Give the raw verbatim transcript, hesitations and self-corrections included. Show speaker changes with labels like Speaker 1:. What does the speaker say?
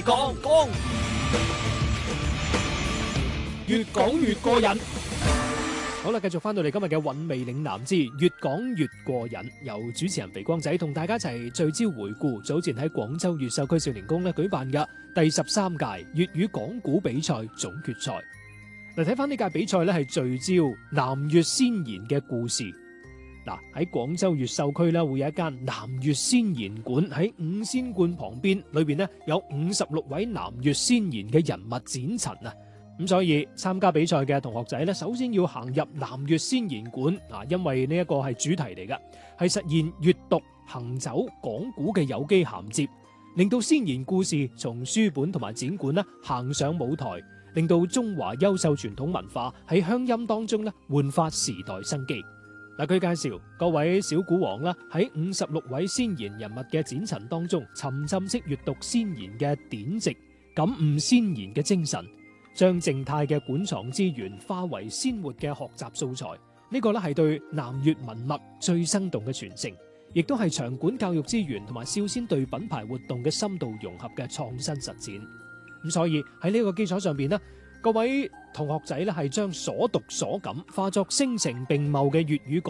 Speaker 1: 講講，越講越過癮。好啦，繼續翻到嚟今日嘅韻味嶺南之越講越過癮，由主持人肥光仔同大家一齊聚焦回顧早前喺廣州越秀區少年宮咧舉辦嘅第十三屆粵語講古比賽總決賽。嗱，睇翻呢屆比賽咧係聚焦南粵先賢嘅故事。嗱，喺廣州越秀區咧會有一間南粵先賢館，喺五仙觀旁邊，裏邊咧有五十六位南粵先賢嘅人物展陳啊。咁所以參加比賽嘅同學仔咧，首先要行入南粵先賢館啊，因為呢一個係主題嚟㗎，係實現閱讀、行走、講古嘅有機銜接，令到先賢故事從書本同埋展館咧行上舞台，令到中華優秀傳統文化喺鄉音當中咧煥發時代生機。嗱，據介紹，各位小古王啦喺五十六位先賢人物嘅展陳當中，沉浸式閱讀先賢嘅典籍，感悟先賢嘅精神。將靜態嘅館藏資源化為鮮活嘅學習素材，呢個咧係對南粵文脈最生動嘅傳承，亦都係場館教育資源同埋少先隊品牌活動嘅深度融合嘅創新實踐。咁所以喺呢個基礎上邊咧，各位同學仔咧係將所讀所感化作聲情並茂嘅粵語